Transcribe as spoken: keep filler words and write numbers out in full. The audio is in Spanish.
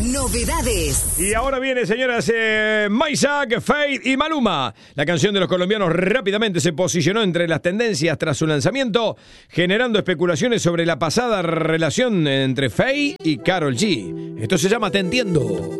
Novedades. Y ahora viene, señoras, eh, Maysak, Fade y Maluma. La canción de los colombianos rápidamente se posicionó entre las tendencias tras su lanzamiento, generando especulaciones sobre la pasada relación entre Fade y Karol G. Esto se llama Te Entiendo.